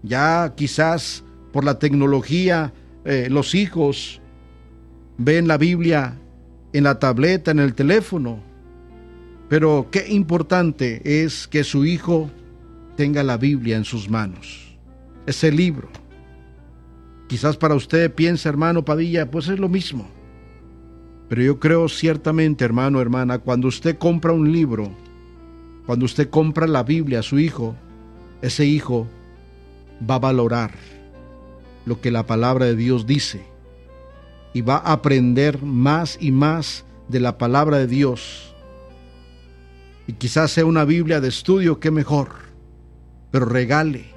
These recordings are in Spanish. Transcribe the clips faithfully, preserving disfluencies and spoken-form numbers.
Ya quizás por la tecnología, eh, los hijos ven la Biblia en la tableta, en el teléfono. Pero qué importante es que su hijo tenga la Biblia en sus manos, ese libro. Quizás para usted piensa, hermano Padilla, pues es lo mismo. Pero yo creo ciertamente, hermano, hermana, cuando usted compra un libro, cuando usted compra la Biblia a su hijo, ese hijo va a valorar lo que la palabra de Dios dice y va a aprender más y más de la palabra de Dios. Y quizás sea una Biblia de estudio, qué mejor, pero regale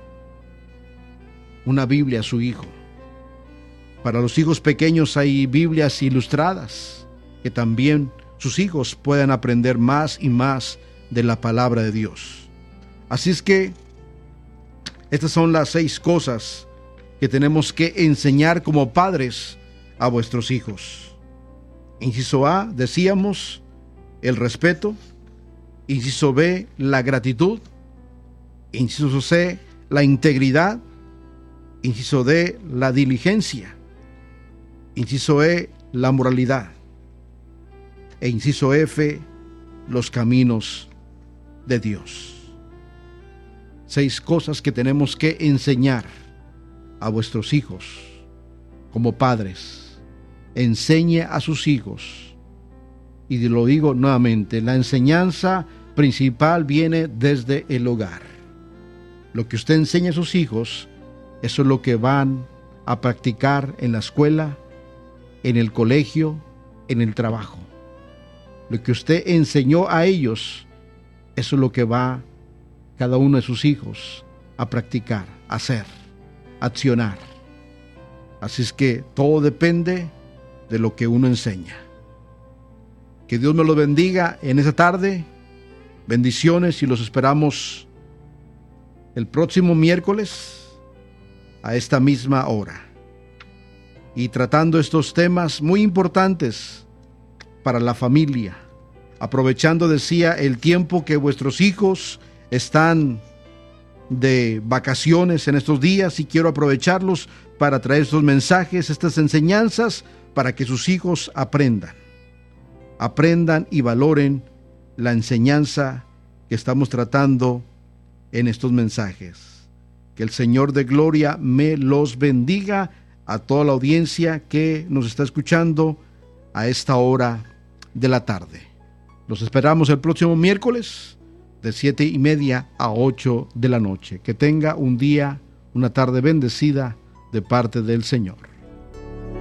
una Biblia a su hijo. Para los hijos pequeños hay Biblias ilustradas que también sus hijos puedan aprender más y más de la palabra de Dios. Así es que estas son las seis cosas que tenemos que enseñar como padres a vuestros hijos. Inciso A, decíamos, el respeto. Inciso B, la gratitud. Inciso C, la integridad. Inciso D, la diligencia. Inciso E, la moralidad. E inciso F, los caminos de Dios. Seis cosas que tenemos que enseñar a vuestros hijos como padres. Enseñe a sus hijos. Y lo digo nuevamente, la enseñanza principal viene desde el hogar. Lo que usted enseña a sus hijos, eso es lo que van a practicar en la escuela, en el colegio, en el trabajo. Lo que usted enseñó a ellos, eso es lo que va cada uno de sus hijos a practicar, a hacer, a accionar. Así es que todo depende de lo que uno enseña. Que Dios me los bendiga en esta tarde. Bendiciones y los esperamos el próximo miércoles a esta misma hora. Y tratando estos temas muy importantes para la familia. Aprovechando, decía, el tiempo que vuestros hijos están de vacaciones en estos días, y quiero aprovecharlos para traer estos mensajes, estas enseñanzas, para que sus hijos aprendan. Aprendan y valoren la enseñanza que estamos tratando en estos mensajes. Que el Señor de gloria me los bendiga a toda la audiencia que nos está escuchando a esta hora de la tarde. Los esperamos el próximo miércoles de siete y media a ocho de la noche. Que tenga un día, una tarde bendecida de parte del Señor.